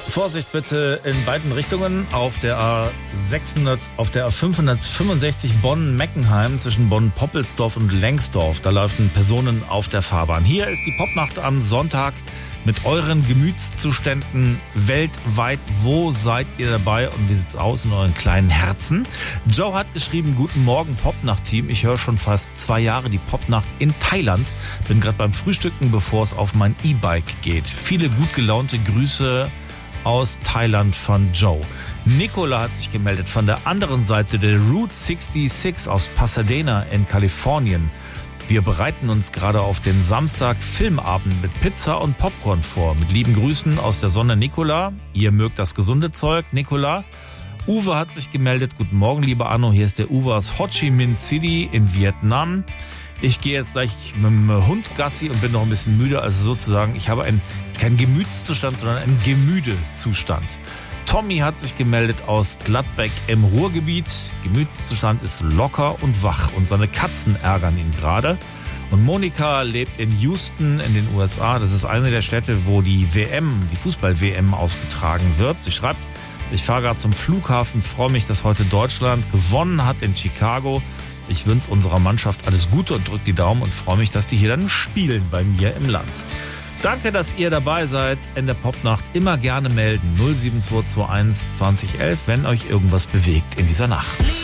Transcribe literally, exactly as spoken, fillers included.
Vorsicht bitte in beiden Richtungen auf der A sechshundert, auf der A fünfhundertfünfundsechzig Bonn-Meckenheim zwischen Bonn-Poppelsdorf und Lengsdorf. Da laufen Personen auf der Fahrbahn. Hier ist die Popnacht am Sonntag mit euren Gemütszuständen weltweit. Wo seid ihr dabei und wie sieht's aus in euren kleinen Herzen? Joe hat geschrieben, guten Morgen Popnacht-Team. Ich höre schon fast zwei Jahre die Popnacht in Thailand. Bin gerade beim Frühstücken, bevor es auf mein E-Bike geht. Viele gut gelaunte Grüße aus Thailand von Joe. Nicola hat sich gemeldet von der anderen Seite der Route sechsundsechzig aus Pasadena in Kalifornien. Wir bereiten uns gerade auf den Samstag Filmabend mit Pizza und Popcorn vor. Mit lieben Grüßen aus der Sonne, Nicola. Ihr mögt das gesunde Zeug, Nicola. Uwe hat sich gemeldet. Guten Morgen, lieber Arno. Hier ist der Uwe aus Ho Chi Minh City in Vietnam. Ich gehe jetzt gleich mit dem Hund Gassi und bin noch ein bisschen müde. Also sozusagen, ich habe einen, keinen Gemütszustand, sondern einen Gemüdezustand. Tommy hat sich gemeldet aus Gladbeck im Ruhrgebiet. Gemütszustand ist locker und wach und seine Katzen ärgern ihn gerade. Und Monika lebt in Houston in den U S A. Das ist eine der Städte, wo die W M, die Fußball-W M ausgetragen wird. Sie schreibt, ich fahre gerade zum Flughafen, freue mich, dass heute Deutschland gewonnen hat in Chicago. Ich wünsche unserer Mannschaft alles Gute und drücke die Daumen und freue mich, dass die hier dann spielen bei mir im Land. Danke, dass ihr dabei seid in der Popnacht. Immer gerne melden. null sieben zwei zwei eins zwanzig elf, wenn euch irgendwas bewegt in dieser Nacht.